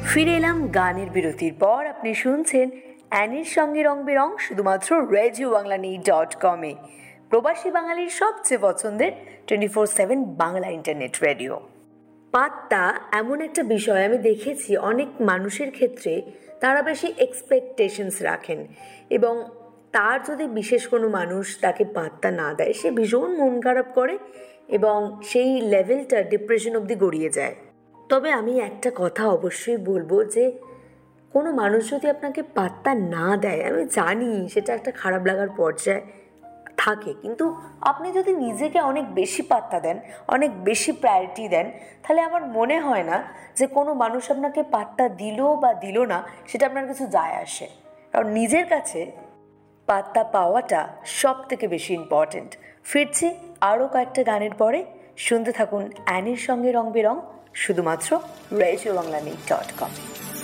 ফিরে এলাম গানের বিরতির পর। আপনি শুনছেন অ্যানির সঙ্গে রং বেরং, শুধুমাত্র RadioBanglaNews.com-এ, প্রবাসী বাঙালির সবচেয়ে পছন্দের 24/7 বাংলা ইন্টারনেট রেডিও। পাত্তা এমন একটা বিষয় আমি দেখেছি অনেক মানুষের ক্ষেত্রে, তারা বেশি এক্সপেকটেশনস রাখেন এবং তার যদি বিশেষ কোনো মানুষ তাকে পাত্তা না দেয়, সে ভীষণ মন খারাপ করে এবং সেই লেভেলটা ডিপ্রেশন অবধি গড়িয়ে যায়। তবে আমি একটা কথা অবশ্যই বলবো যে কোনো মানুষ যদি আপনাকে পাত্তা না দেয়, আমি জানি সেটা একটা খারাপ লাগার পর্যায়ে থাকে, কিন্তু আপনি যদি নিজেকে অনেক বেশি পাত্তা দেন, অনেক বেশি প্রায়োরিটি দেন, তাহলে আমার মনে হয় না যে কোনো মানুষ আপনাকে পাত্তা দিল বা দিল না সেটা আপনার কিছু যায় আসে। কারণ নিজের কাছে পাত্তা পাওয়াটা সব থেকে বেশি ইম্পর্টেন্ট। ফিরছি আরও কয়েকটা গানের পরে। শুনতে থাকুন অ্যানির সঙ্গে রং বেরং, শুধুমাত্র RadioBanglaNews.com।